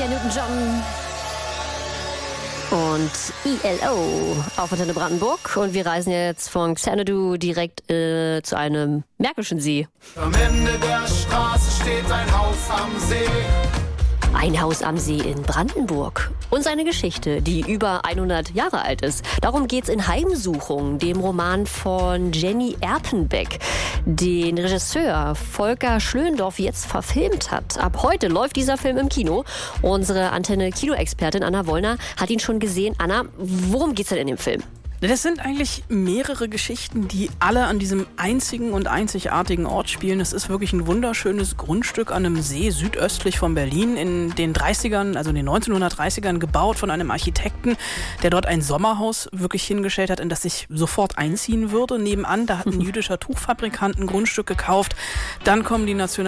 Olivia Newton-John und ELO auf Antenne Brandenburg. Und wir reisen jetzt von Xanadu direkt zu einem märkischen See. Am Ende der Straße steht ein Haus am See. Ein Haus am See in Brandenburg. Und seine Geschichte, die über 100 Jahre alt ist. Darum geht's in Heimsuchung, dem Roman von Jenny Erpenbeck, den Regisseur Volker Schlöndorff jetzt verfilmt hat. Ab heute läuft dieser Film im Kino. Unsere Antenne-Kino-Expertin Anna Wollner hat ihn schon gesehen. Anna, worum geht's denn in dem Film? Das sind eigentlich mehrere Geschichten, die alle an diesem einzigen und einzigartigen Ort spielen. Es ist wirklich ein wunderschönes Grundstück an einem See südöstlich von Berlin in den 30ern, also in den 1930ern gebaut von einem Architekten, der dort ein Sommerhaus wirklich hingestellt hat, in das ich sofort einziehen würde. Nebenan, da hat ein jüdischer Tuchfabrikant ein Grundstück gekauft. Dann kommen die